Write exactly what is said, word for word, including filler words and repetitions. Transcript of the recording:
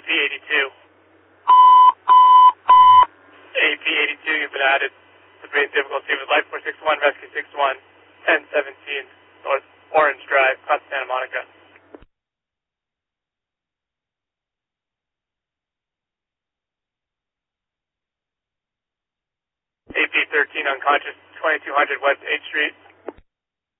P eighty-two. A P eighty-two, you've been added to base difficulty with Life four six one, Rescue six one, ten seventeen, North Orange Drive, Costa Santa Monica. A P thirteen, unconscious, twenty-two hundred West eighth Street.